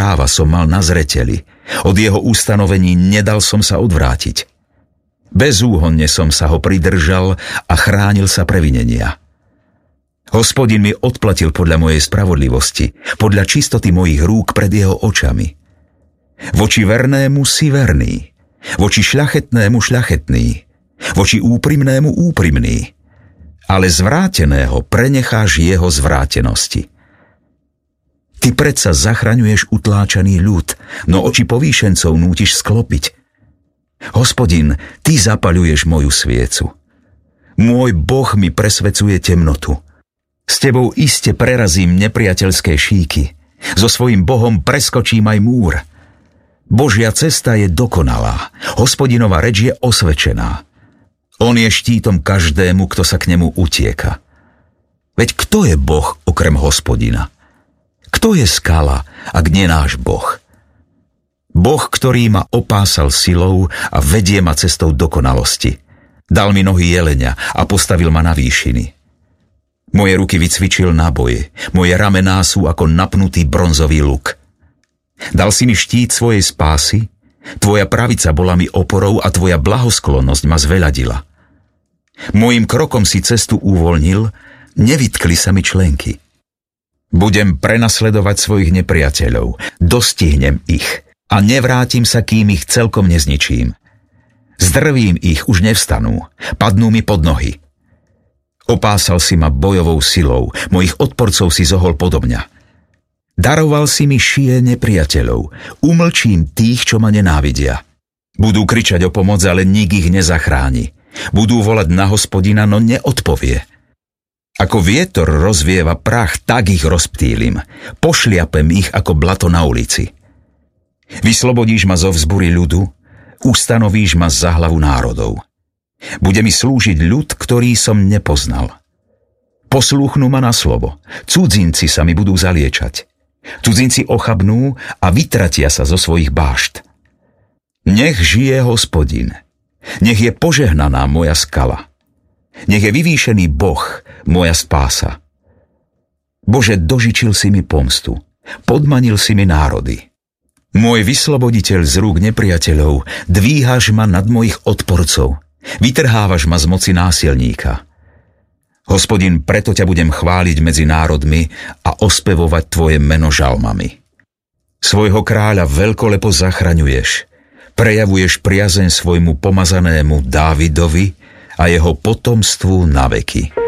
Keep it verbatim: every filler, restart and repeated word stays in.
práva som mal na zreteli. Od jeho ustanovení nedal som sa odvrátiť. Bezúhonne som sa ho pridržal a chránil sa previnenia. Hospodin mi odplatil podľa mojej spravodlivosti, podľa čistoty mojich rúk pred jeho očami. Voči vernému si verný, voči šľachetnému šľachetný, voči úprimnému úprimný, ale zvráteného prenecháš jeho zvrátenosti. Ty predsa zachraňuješ utláčaný ľud, no oči povýšencov nútiš sklopiť. Hospodin, ty zapaľuješ moju sviecu. Môj Boh mi presvecuje temnotu. S tebou iste prerazím nepriateľské šíky. So svojím Bohom preskočím aj múr. Božia cesta je dokonalá. Hospodinova reč je osvedčená. On je štítom každému, kto sa k nemu utieka. Veď kto je Boh okrem Hospodina? Kto je skala, ak nie náš Boh? Boh, ktorý ma opásal silou a vedie ma cestou dokonalosti. Dal mi nohy jelenia a postavil ma na výšiny. Moje ruky vycvičil na boji, moje ramená sú ako napnutý bronzový luk. Dal si mi štít svojej spásy, tvoja pravica bola mi oporou a tvoja blahosklonnosť ma zveľadila. Mojím krokom si cestu uvoľnil, nevytkli sa mi členky. Budem prenasledovať svojich nepriateľov, dostihnem ich a nevrátim sa, kým ich celkom nezničím. Zdrvím ich, už nevstanú, padnú mi pod nohy. Opásal si ma bojovou silou, mojich odporcov si zohol podo mňa. Daroval si mi šie nepriateľov, umlčím tých, čo ma nenávidia. Budú kričať o pomoc, ale nik ich nezachráni. Budú volať na Hospodina, no neodpovie. Ako vietor rozvieva prach, tak ich rozptýlim. Pošliapem ich ako blato na ulici. Vyslobodíš ma zo vzbury ľudu, ustanovíš ma za hlavu národov. Bude mi slúžiť ľud, ktorý som nepoznal. Poslúchnú ma na slovo, cudzinci sa mi budú zaliečať. Cudzinci ochabnú a vytratia sa zo svojich bášt. Nech žije Hospodin, nech je požehnaná moja skala. Nech je vyvýšený Boh, moja spása. Bože, dožičil si mi pomstu, podmanil si mi národy. Môj vysloboditeľ z rúk nepriateľov, dvíhaš ma nad mojich odporcov, vytrhávaš ma z moci násilníka. Hospodin, preto ťa budem chváliť medzi národmi a ospevovať tvoje meno žalmami. Svojho kráľa veľkolepo zachraňuješ, prejavuješ priazeň svojmu pomazanému Dávidovi a jeho potomstvu na veky.